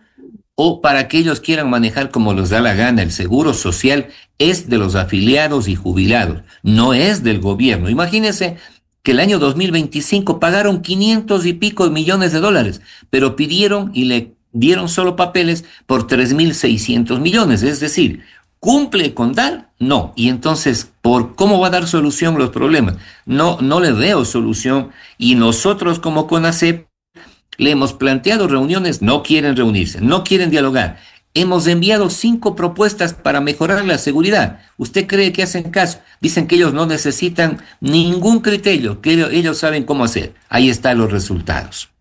o para que ellos quieran manejar como les da la gana. El Seguro Social es de los afiliados y jubilados, no es del gobierno. Imagínense que el año 2025 pagaron 500 y pico millones de dólares, pero pidieron y le dieron solo papeles por 3.600 millones. Es decir, ¿cumple con dar? No. Y entonces, ¿por cómo va a dar solución los problemas? No le veo solución. Y nosotros como CONACEP le hemos planteado reuniones, no quieren reunirse, no quieren dialogar. Hemos enviado 5 propuestas para mejorar la seguridad. ¿Usted cree que hacen caso? Dicen que ellos no necesitan ningún criterio, que ellos saben cómo hacer. Ahí están los resultados.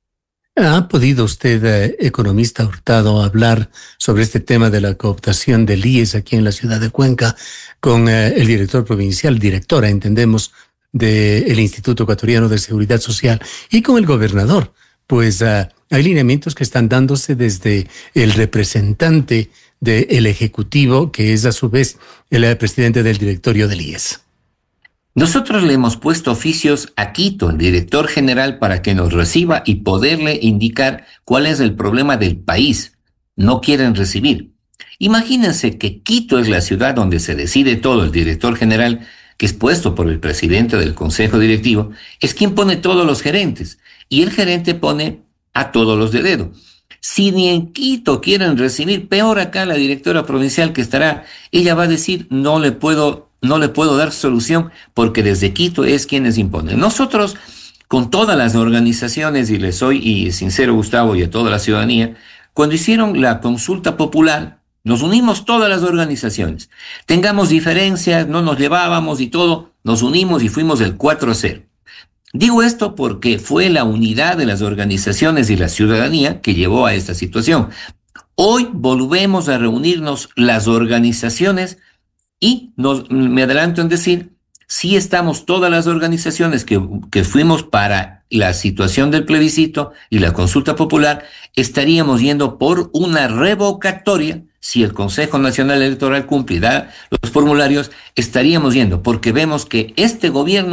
¿Ha podido usted, economista Hurtado, hablar sobre este tema de la cooptación del IES aquí en la ciudad de Cuenca con el director provincial, directora, entendemos, del Instituto Ecuatoriano de Seguridad Social y con el gobernador? Pues hay lineamientos que están dándose desde el representante del Ejecutivo, que es a su vez el presidente del directorio del IES. Nosotros le hemos puesto oficios a Quito, el director general, para que nos reciba y poderle indicar cuál es el problema del país. No quieren recibir. Imagínense que Quito es la ciudad donde se decide todo. El director general, que es puesto por el presidente del Consejo Directivo, es quien pone todos los gerentes. Y el gerente pone a todos los de dedo. Si ni en Quito quieren recibir, peor acá la directora provincial que estará, ella va a decir, no le puedo dar solución porque desde Quito es quienes imponen. Nosotros, con todas las organizaciones, y les soy sincero, Gustavo, y a toda la ciudadanía, cuando hicieron la consulta popular, nos unimos todas las organizaciones. Tengamos diferencias, no nos llevábamos y todo, nos unimos y fuimos el 4-0. Digo esto porque fue la unidad de las organizaciones y la ciudadanía que llevó a esta situación. Hoy volvemos a reunirnos las organizaciones y me adelanto en decir, sí estamos todas las organizaciones que fuimos para la situación del plebiscito y la consulta popular, estaríamos yendo por una revocatoria. Si el Consejo Nacional Electoral cumple y da los formularios, estaríamos yendo porque vemos que este gobierno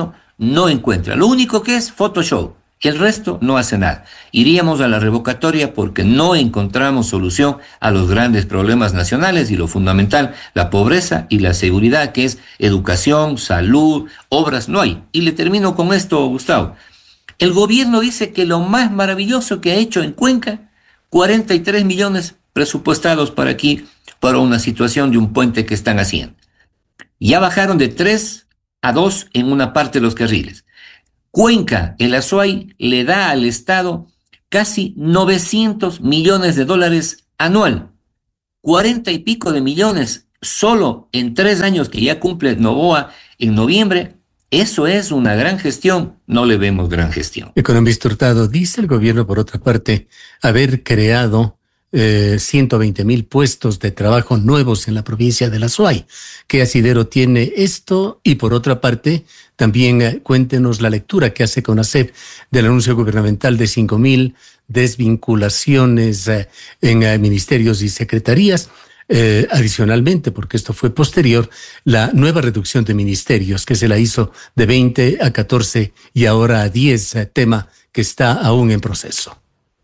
no encuentra. Lo único que es Photoshop. El resto no hace nada. Iríamos a la revocatoria porque no encontramos solución a los grandes problemas nacionales y lo fundamental, la pobreza y la seguridad, que es educación, salud, obras, no hay. Y le termino con esto, Gustavo. El gobierno dice que lo más maravilloso que ha hecho en Cuenca, 43 millones presupuestados para aquí, para una situación de un puente que están haciendo. Ya bajaron de 3 a 2 en una parte de los carriles. Cuenca, el Azuay, le da al Estado casi 900 millones de dólares anual. 40 y pico de millones solo en 3 años que ya cumple Noboa en noviembre. Eso es una gran gestión. No le vemos gran gestión. Economista Hurtado, dice el gobierno, por otra parte, haber creado 120,000 puestos de trabajo nuevos en la provincia de la Azuay. ¿Qué asidero tiene esto? Y por otra parte, también cuéntenos la lectura que hace CONACYT del anuncio gubernamental de 5,000 desvinculaciones en ministerios y secretarías. Adicionalmente, porque esto fue posterior, la nueva reducción de ministerios que se la hizo de 20 a 14 y ahora a 10, tema que está aún en proceso.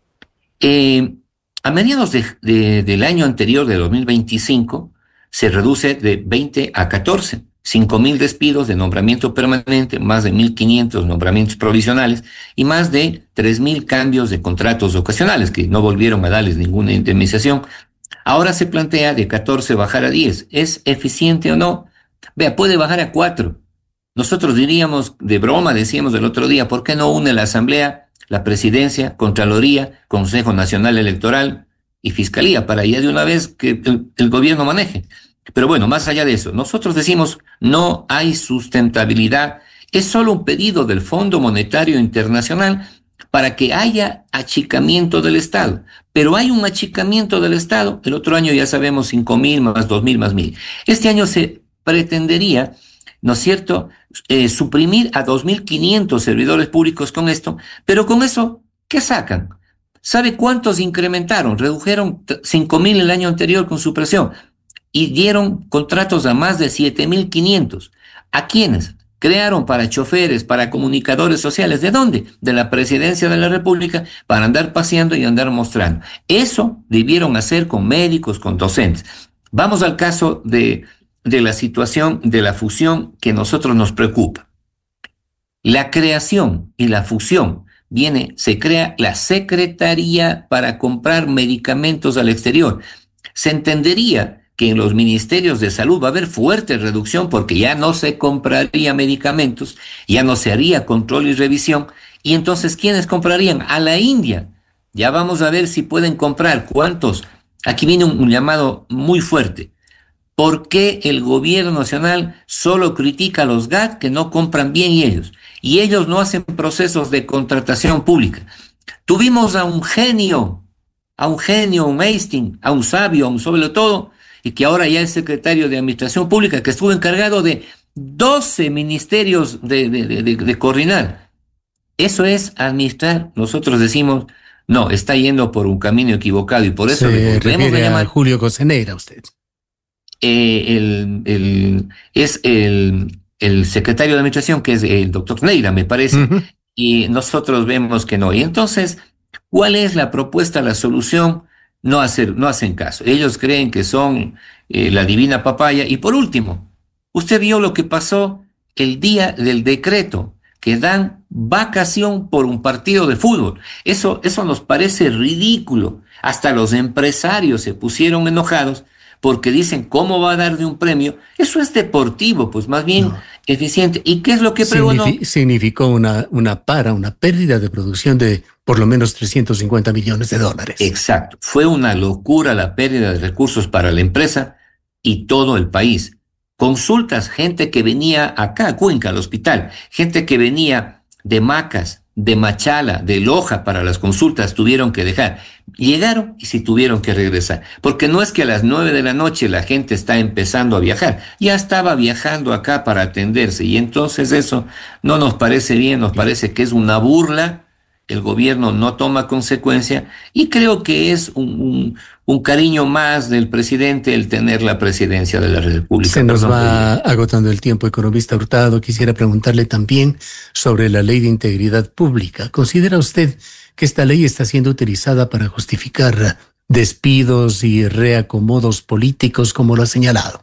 A mediados del año anterior, de 2025, se reduce de 20 a 14. 5,000 despidos de nombramiento permanente, más de 1,500 nombramientos provisionales y más de 3,000 cambios de contratos ocasionales que no volvieron a darles ninguna indemnización. Ahora se plantea de 14 bajar a 10. ¿Es eficiente o no? Vea, puede bajar a 4. Nosotros diríamos, de broma, decíamos el otro día, ¿por qué no une la Asamblea, la Presidencia, Contraloría, Consejo Nacional Electoral y Fiscalía para ya de una vez que el gobierno maneje? Pero bueno, más allá de eso, nosotros decimos no hay sustentabilidad. Es solo un pedido del Fondo Monetario Internacional para que haya achicamiento del Estado. Pero hay un achicamiento del Estado. El otro año ya sabemos 5,000 más 2,000 más 1,000. Este año se pretendería, ¿no es cierto?, suprimir a 2,500 servidores públicos con esto. Pero con eso, ¿qué sacan? ¿Sabe cuántos incrementaron? Redujeron 5,000 el año anterior con supresión y dieron contratos a más de 7,500. ¿A quiénes? Crearon para choferes, para comunicadores sociales. ¿De dónde? De la Presidencia de la República, para andar paseando y andar mostrando. Eso debieron hacer con médicos, con docentes. Vamos al caso de la situación de la fusión que a nosotros nos preocupa. La creación y la fusión se crea la Secretaría para comprar medicamentos al exterior. Se entendería que en los ministerios de salud va a haber fuerte reducción porque ya no se compraría medicamentos, ya no se haría control y revisión, y entonces ¿quiénes comprarían? A la India. Ya vamos a ver si pueden comprar. ¿Cuántos? Aquí viene un llamado muy fuerte. ¿Por qué el gobierno nacional solo critica a los GAT que no compran bien ellos? Y ellos no hacen procesos de contratación pública. Tuvimos a un genio, un Hastings, a un sabio, a un sobre todo, y que ahora ya es secretario de Administración Pública, que estuvo encargado de 12 ministerios de coordinar. Eso es administrar. Nosotros decimos, no, está yendo por un camino equivocado y por eso le volvemos a llamar a Julio Coseneira, usted. Es el secretario de Administración, que es el doctor Neira, me parece, y nosotros vemos que no. Y entonces, ¿cuál es la propuesta, la solución? No hacen caso. Ellos creen que son la divina papaya. Y por último, usted vio lo que pasó el día del decreto, que dan vacación por un partido de fútbol. Eso nos parece ridículo. Hasta los empresarios se pusieron enojados porque dicen, ¿cómo va a dar de un premio? Eso es deportivo, pues más bien eficiente. ¿Y qué es lo que pregonó? Significó una pérdida de producción de por lo menos 350 millones de dólares. Exacto. Fue una locura la pérdida de recursos para la empresa y todo el país. Consultas, gente que venía acá a Cuenca, al hospital, gente que venía de Macas, de Machala, de Loja para las consultas, tuvieron que dejar. Llegaron y sí tuvieron que regresar. Porque no es que a las 9 de la noche la gente está empezando a viajar. Ya estaba viajando acá para atenderse. Y entonces eso no nos parece bien, nos parece que es una burla. El gobierno no toma consecuencia y creo que es un un cariño más del presidente el tener la presidencia de la República. Se nos va agotando el tiempo, economista Hurtado. Quisiera preguntarle también sobre la Ley de Integridad Pública. ¿Considera usted que esta ley está siendo utilizada para justificar despidos y reacomodos políticos, como lo ha señalado?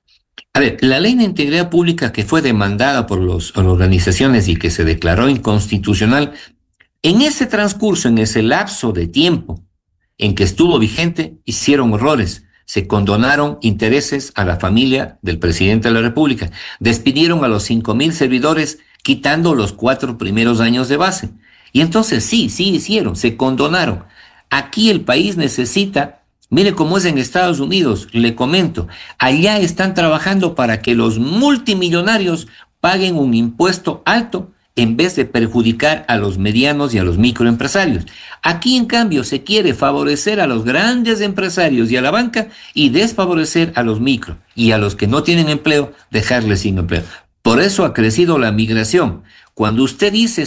A ver, la Ley de Integridad Pública, que fue demandada por las organizaciones y que se declaró inconstitucional, en ese transcurso, en ese lapso de tiempo en que estuvo vigente, hicieron errores. Se condonaron intereses a la familia del presidente de la República. Despidieron a los 5,000 servidores, quitando los 4 primeros años de base. Y entonces sí hicieron, se condonaron. Aquí el país necesita, mire cómo es en Estados Unidos, le comento, allá están trabajando para que los multimillonarios paguen un impuesto alto en vez de perjudicar a los medianos y a los microempresarios. Aquí, en cambio, se quiere favorecer a los grandes empresarios y a la banca y desfavorecer a los micro y a los que no tienen empleo, dejarles sin empleo. Por eso ha crecido la migración. Cuando usted dice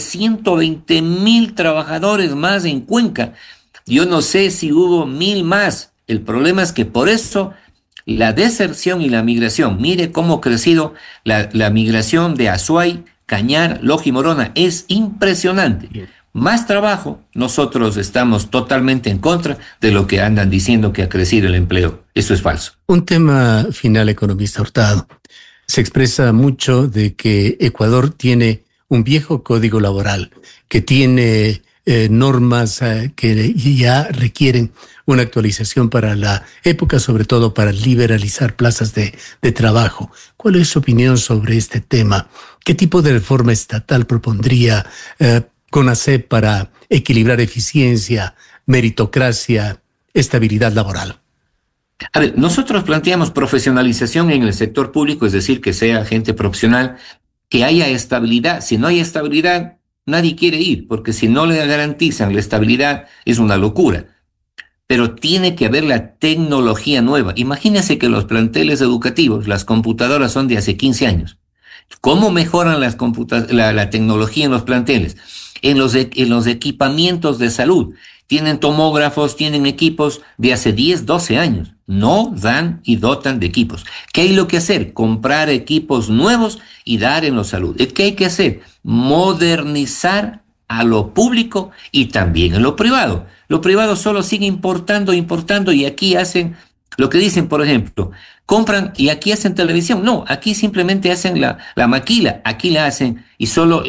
120,000 trabajadores más en Cuenca, yo no sé si hubo 1,000 más. El problema es que por eso la deserción y la migración, mire cómo ha crecido la migración de Azuay, Cañar, Loja y Morona, es impresionante. Más trabajo, nosotros estamos totalmente en contra de lo que andan diciendo que ha crecido el empleo. Eso es falso. Un tema final, economista Hurtado. Se expresa mucho de que Ecuador tiene un viejo código laboral, que tiene normas que ya requieren una actualización para la época, sobre todo para liberalizar plazas de trabajo. ¿Cuál es su opinión sobre este tema? ¿Qué tipo de reforma estatal propondría CONACEP para equilibrar eficiencia, meritocracia, estabilidad laboral? A ver, nosotros planteamos profesionalización en el sector público, es decir, que sea gente profesional, que haya estabilidad. Si no hay estabilidad, nadie quiere ir, porque si no le garantizan la estabilidad, es una locura. Pero tiene que haber la tecnología nueva. Imagínense que los planteles educativos, las computadoras son de hace 15 años. ¿Cómo mejoran la tecnología en los planteles? En los equipamientos de salud. Tienen tomógrafos, tienen equipos de hace 10, 12 años. No dan y dotan de equipos. ¿Qué hay lo que hacer? Comprar equipos nuevos y dar en la salud. ¿Qué hay que hacer? Modernizar a lo público y también en lo privado. Lo privado solo sigue importando y aquí hacen lo que dicen, por ejemplo, compran y aquí hacen televisión. No, aquí simplemente hacen la maquila, aquí la hacen y solo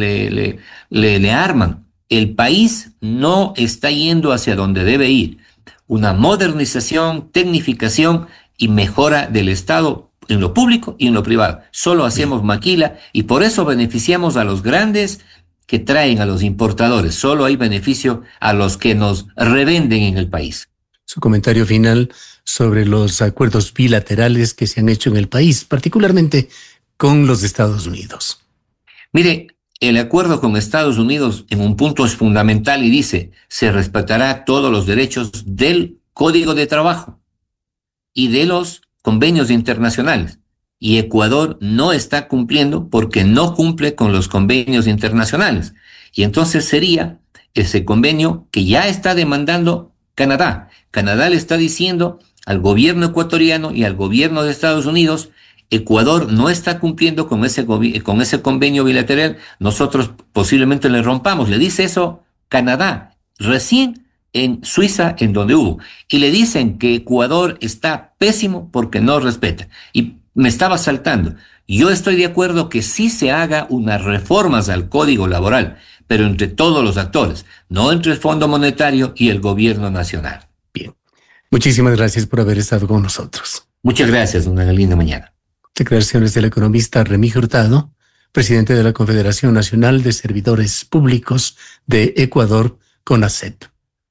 le arman. El país no está yendo hacia donde debe ir. Una modernización, tecnificación y mejora del Estado en lo público y en lo privado. Solo hacemos maquila y por eso beneficiamos a los grandes que traen a los importadores. Solo hay beneficio a los que nos revenden en el país. Su comentario final sobre los acuerdos bilaterales que se han hecho en el país, particularmente con los Estados Unidos. Mire, el acuerdo con Estados Unidos en un punto es fundamental y dice, se respetará todos los derechos del Código de Trabajo y de los convenios internacionales. Y Ecuador no está cumpliendo porque no cumple con los convenios internacionales. Y entonces sería ese convenio que ya está demandando Canadá. Canadá le está diciendo al gobierno ecuatoriano y al gobierno de Estados Unidos, Ecuador no está cumpliendo con ese convenio bilateral, nosotros posiblemente le rompamos. Le dice eso Canadá, recién en Suiza, en donde hubo. Y le dicen que Ecuador está pésimo porque no respeta. Y me estaba saltando. Yo estoy de acuerdo que sí se haga unas reformas al Código Laboral, pero entre todos los actores, no entre el Fondo Monetario y el Gobierno Nacional. Bien. Muchísimas gracias por haber estado con nosotros. Muchas gracias, una linda mañana. Declaraciones del economista Remigio Hurtado, presidente de la Confederación Nacional de Servidores Públicos de Ecuador, CONACEP.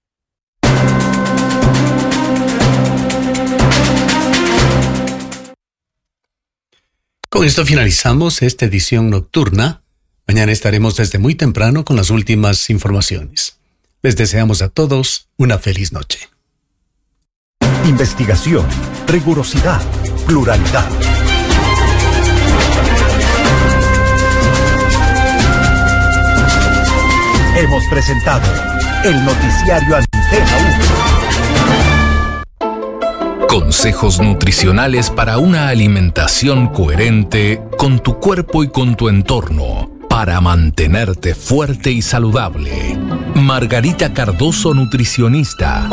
Con esto finalizamos esta edición nocturna. Mañana estaremos desde muy temprano con las últimas informaciones. Les deseamos a todos una feliz noche. Investigación, rigurosidad, pluralidad. Hemos presentado el noticiario Antena 1. Consejos nutricionales para una alimentación coherente con tu cuerpo y con tu entorno, para mantenerte fuerte y saludable. Margarita Cardoso, nutricionista.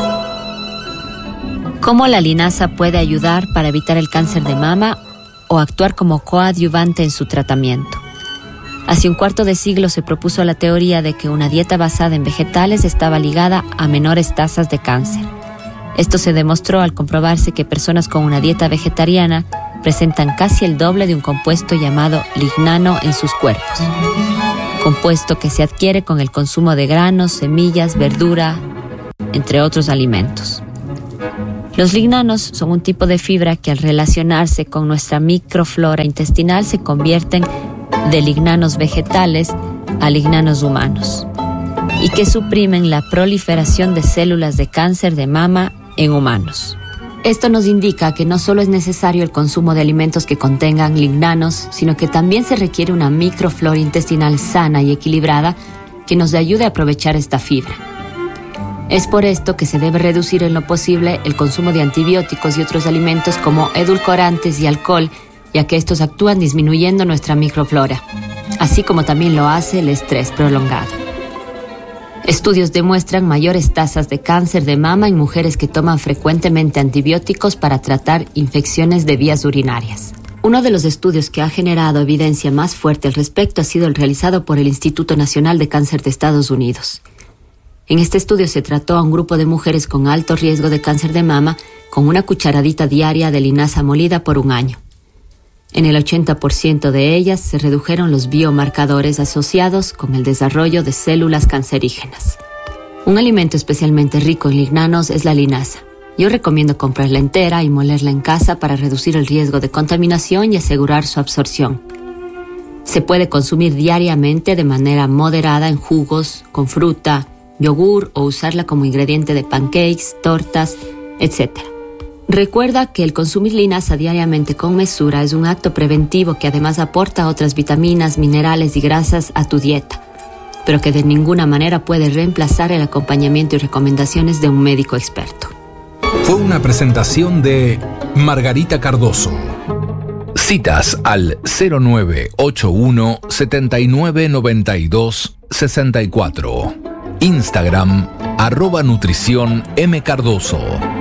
¿Cómo la linaza puede ayudar para evitar el cáncer de mama o actuar como coadyuvante en su tratamiento? Hace un cuarto de siglo se propuso la teoría de que una dieta basada en vegetales estaba ligada a menores tasas de cáncer. Esto se demostró al comprobarse que personas con una dieta vegetariana presentan casi el doble de un compuesto llamado lignano en sus cuerpos, compuesto que se adquiere con el consumo de granos, semillas, verdura, entre otros alimentos. Los lignanos son un tipo de fibra que al relacionarse con nuestra microflora intestinal se convierten de lignanos vegetales a lignanos humanos y que suprimen la proliferación de células de cáncer de mama en humanos. Esto nos indica que no solo es necesario el consumo de alimentos que contengan lignanos, sino que también se requiere una microflora intestinal sana y equilibrada que nos ayude a aprovechar esta fibra. Es por esto que se debe reducir en lo posible el consumo de antibióticos y otros alimentos como edulcorantes y alcohol, ya que estos actúan disminuyendo nuestra microflora, así como también lo hace el estrés prolongado. Estudios demuestran mayores tasas de cáncer de mama en mujeres que toman frecuentemente antibióticos para tratar infecciones de vías urinarias. Uno de los estudios que ha generado evidencia más fuerte al respecto ha sido el realizado por el Instituto Nacional de Cáncer de Estados Unidos. En este estudio se trató a un grupo de mujeres con alto riesgo de cáncer de mama con una cucharadita diaria de linaza molida por un año. En el 80% de ellas se redujeron los biomarcadores asociados con el desarrollo de células cancerígenas. Un alimento especialmente rico en lignanos es la linaza. Yo recomiendo comprarla entera y molerla en casa para reducir el riesgo de contaminación y asegurar su absorción. Se puede consumir diariamente de manera moderada en jugos, con fruta, yogur o usarla como ingrediente de pancakes, tortas, etc. Recuerda que el consumir linaza diariamente con mesura es un acto preventivo que además aporta otras vitaminas, minerales y grasas a tu dieta, pero que de ninguna manera puede reemplazar el acompañamiento y recomendaciones de un médico experto. Fue una presentación de Margarita Cardoso. Citas al 0981 7992 64. Instagram @nutrición mcardoso.